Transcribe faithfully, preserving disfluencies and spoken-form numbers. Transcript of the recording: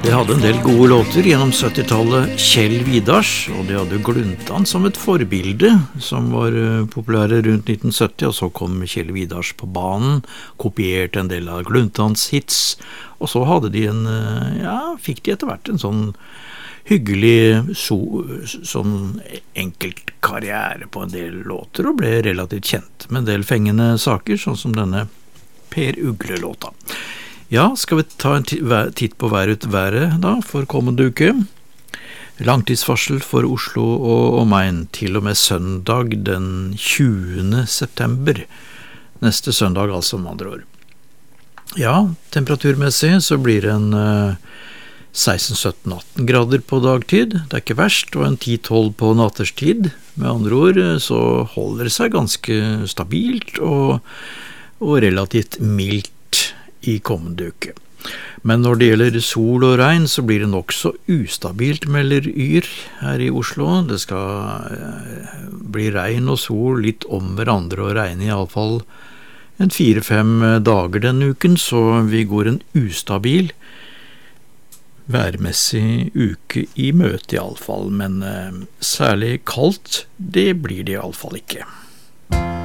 De hadde en del gode låter gjennom syttitallet. Kjell Vidars, og de hadde Gluntan som et forbilde, som var populære rundt nitten sytti, og så kom Kjell Vidars på banen, kopierte en del av Gluntans hits, og så hadde de en, ja, fikk de etter hvert en sånn hyggelig, so, sånn enkelt karriere på en del låter, og ble relativt kjent med en del fengende saker, sånn som denne Per Ugle-låta. Ja, skal vi ta en titt på værutværet da, for kommende uke? Langtidsvarsel for Oslo og omegn til og med søndag den tjuende september. Neste søndag altså, med andre ord. Ja, temperaturmessig så blir det en uh, seksten sytten atten grader på dagtid. Det er ikke verst, og en ti tolv på natterstid. Med andre ord så holder det seg ganske stabilt og, og relativt mildt i kommende uke. Men når det gjelder sol og regn, så blir det nok så ustabilt, melder Yr her i Oslo. Det skal eh, bli regn og sol litt om hverandre, og regne i alle fall en fire-fem dager denne uken, så vi går en ustabil værmessig uke i møte i alle fall. Men eh, særlig kaldt, det blir det i alle fall ikke.